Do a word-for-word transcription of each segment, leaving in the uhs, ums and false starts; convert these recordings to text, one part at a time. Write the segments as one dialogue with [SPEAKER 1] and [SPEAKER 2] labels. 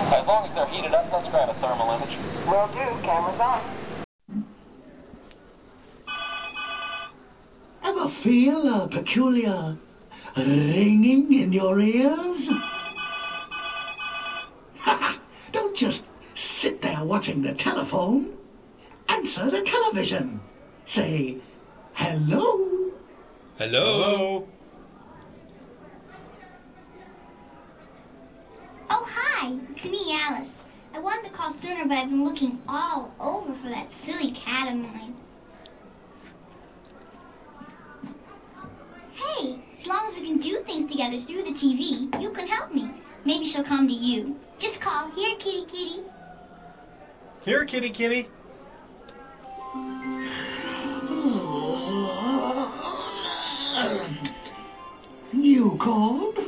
[SPEAKER 1] As long as they're heated up, let's grab a thermal image.
[SPEAKER 2] Will do. Camera's on.
[SPEAKER 3] Ever feel a peculiar ringing in your ears? Don't just sit there watching the telephone. Answer the television. Say, hello.
[SPEAKER 4] Hello.
[SPEAKER 5] Oh, hi. It's me, Alice. I wanted to call sooner, but I've been looking all over for that silly cat of mine. Hey, as long as we can do things together through the T V, you can help me. Maybe she'll come to you. Just call. Here, kitty, kitty.
[SPEAKER 4] Here, kitty, kitty.
[SPEAKER 3] You called?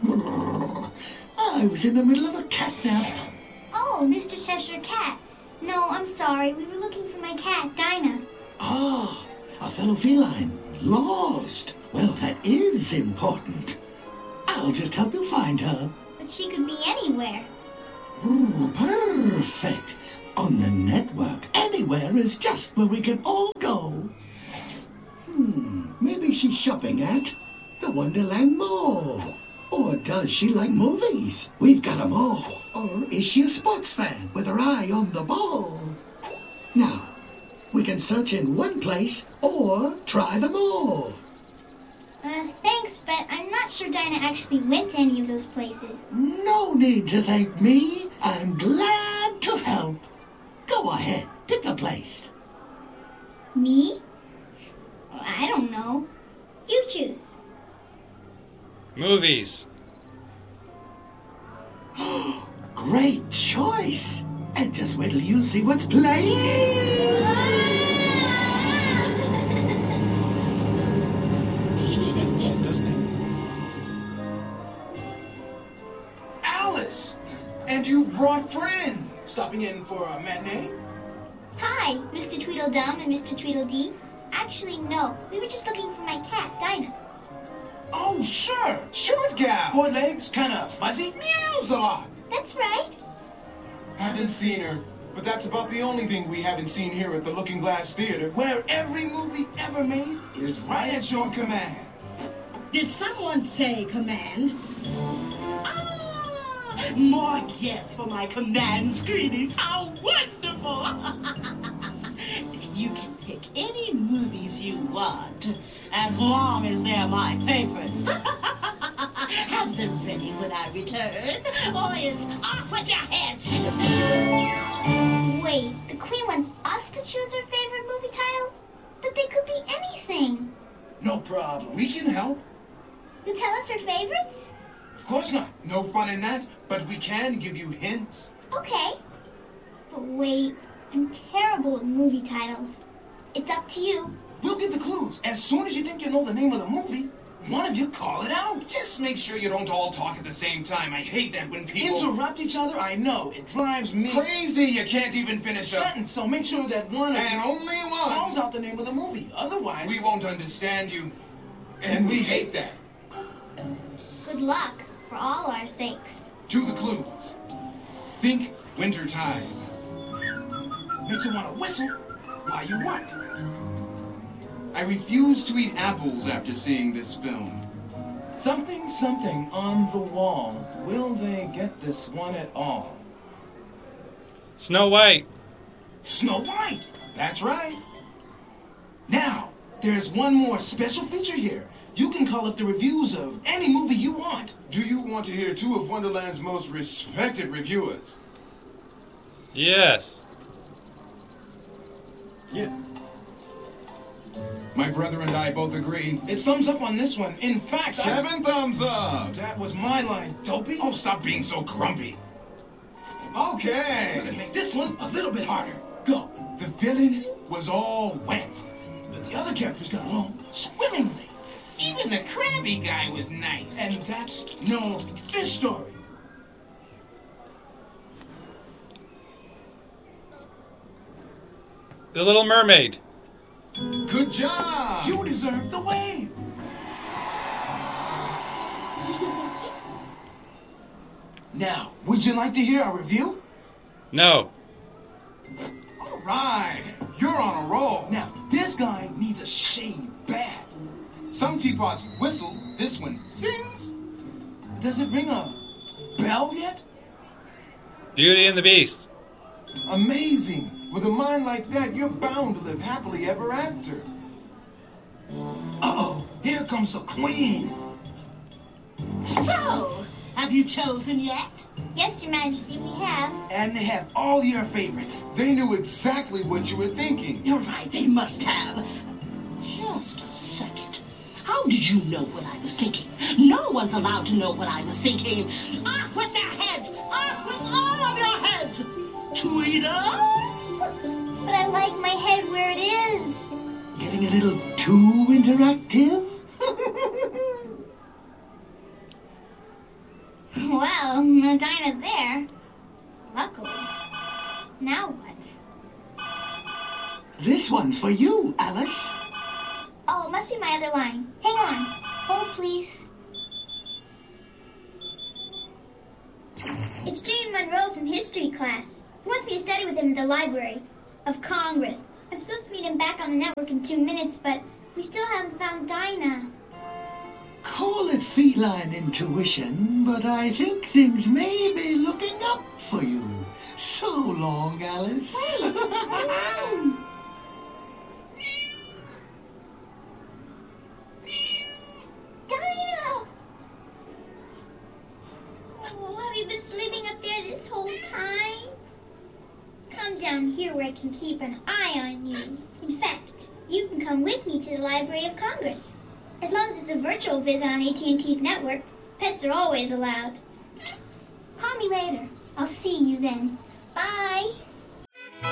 [SPEAKER 3] I was in the middle of a cat nap.
[SPEAKER 5] Oh, Mister Cheshire Cat. No, I'm sorry. We were looking for my cat, Dinah.
[SPEAKER 3] Ah, a fellow feline. Lost. Well, that is important. I'll just help you find her.
[SPEAKER 5] But she could be anywhere.
[SPEAKER 3] Ooh, perfect. On the network, anywhere is just where we can all go. Hmm, maybe she's shopping at the Wonderland Mall. Or does she like movies? We've got 'em all. Or is she a sports fan with her eye on the ball? Now, we can search in one place or try them all.
[SPEAKER 5] Uh, thanks, but I'm not sure Dinah actually went to any of those places.
[SPEAKER 3] No need to thank me. I'm glad to help. Go ahead, pick a place.
[SPEAKER 5] Me? I don't know. You choose.
[SPEAKER 4] Movies.
[SPEAKER 3] Great choice. And just wait till you see what's playing.
[SPEAKER 4] Doesn't it?
[SPEAKER 6] Alice! And you brought friends. Stopping in for a matinee?
[SPEAKER 5] Hi, Mister Tweedledum and Mister Tweedledee. Actually, no. We were just looking for my cat, Dinah.
[SPEAKER 6] Oh, sure. Short gal. Four legs, kind of fuzzy. Meows a lot.
[SPEAKER 5] That's right.
[SPEAKER 7] Haven't seen her, but that's about the only thing we haven't seen here at the Looking Glass Theater.
[SPEAKER 6] Where every movie ever made is right at your command.
[SPEAKER 8] Did someone say command? Ah, more guests for my command screenings. How wonderful! You can pick any movies you want, as long as they're my favorites. Have them ready when I return, or it's off with your heads.
[SPEAKER 5] Wait, the Queen wants us to choose her favorite movie titles? But they could be anything.
[SPEAKER 6] No problem. We can help.
[SPEAKER 5] You tell us her favorites?
[SPEAKER 6] Of course not.
[SPEAKER 7] No fun in that, but we can give you hints.
[SPEAKER 5] Okay. But wait, I'm terrible at movie titles. It's up to you.
[SPEAKER 6] We'll give the clues. As soon as you think you know the name of the movie, one of you call it out.
[SPEAKER 7] Just make sure you don't all talk at the same time. I hate that when people
[SPEAKER 6] Interrupt each other? I know. It drives me
[SPEAKER 7] crazy. You can't even finish a
[SPEAKER 6] sentence. So make sure that one of
[SPEAKER 7] and
[SPEAKER 6] you
[SPEAKER 7] only
[SPEAKER 6] calls
[SPEAKER 7] one.
[SPEAKER 6] out the name of the movie. Otherwise,
[SPEAKER 7] We won't understand you, and we hate that.
[SPEAKER 5] Good luck, for all our sakes.
[SPEAKER 7] To the clues. Think wintertime.
[SPEAKER 6] makes you want to whistle while you work.
[SPEAKER 7] I refuse to eat apples after seeing this film.
[SPEAKER 6] Something, something on the wall. Will they get this one at all?
[SPEAKER 4] Snow White.
[SPEAKER 6] Snow White. That's right. Now, there's one more special feature here. You can call up the reviews of any movie you want.
[SPEAKER 7] Do you want to hear two of Wonderland's most respected reviewers?
[SPEAKER 4] Yes.
[SPEAKER 6] Yeah.
[SPEAKER 7] My brother and I both agree.
[SPEAKER 6] It's thumbs up on this one. In fact,
[SPEAKER 7] Seven thumbs up!
[SPEAKER 6] that was my line, dopey.
[SPEAKER 7] Oh, stop being so grumpy.
[SPEAKER 6] We're
[SPEAKER 7] Okay.
[SPEAKER 6] gonna make this one a little bit harder. Go.
[SPEAKER 7] The villain was all wet.
[SPEAKER 6] But the other characters got along swimmingly.
[SPEAKER 9] Even the crabby guy was nice.
[SPEAKER 6] And that's no fish story.
[SPEAKER 4] The Little Mermaid.
[SPEAKER 7] Good job!
[SPEAKER 6] You deserve the wave. Now, would you like to hear our review?
[SPEAKER 4] No.
[SPEAKER 6] All right. You're on a roll. Now, this guy needs a shave bad.
[SPEAKER 7] Some teapots whistle, this one sings.
[SPEAKER 6] Does it ring a bell yet?
[SPEAKER 4] Beauty and the Beast.
[SPEAKER 7] Amazing. With a mind like that, you're bound to live happily ever after.
[SPEAKER 6] Uh-oh, here comes the queen.
[SPEAKER 8] So, have you chosen yet?
[SPEAKER 5] Yes, Your Majesty, we have.
[SPEAKER 6] And they have all your favorites.
[SPEAKER 7] They knew exactly what you were thinking.
[SPEAKER 8] You're right, they must have. Just a second. How did you know what I was thinking? No one's allowed to know what I was thinking. Off with their heads! Off with all of your heads! Tweeters!
[SPEAKER 5] But I like my head where it is.
[SPEAKER 3] Getting a little too interactive?
[SPEAKER 5] Well, no Dinah there. Luckily. Now what?
[SPEAKER 3] This one's for you, Alice.
[SPEAKER 5] Oh, it must be my other line. Hang on. Hold, please. It's Jimmy Monroe from history class. He wants me to study with him at the Library of Congress. I'm supposed to meet him back on the network in two minutes, but we still haven't found Dinah.
[SPEAKER 3] Call it feline intuition, but I think things may be looking up for you. So long, Alice.
[SPEAKER 5] Wait! Dinah! Oh, have you been sleeping up there this whole time? Come down here where I can keep an eye on you. In fact, you can come with me to the Library of Congress. As long as it's a virtual visit on A T and T's network, pets are always allowed. Call me later. I'll see you then. Bye.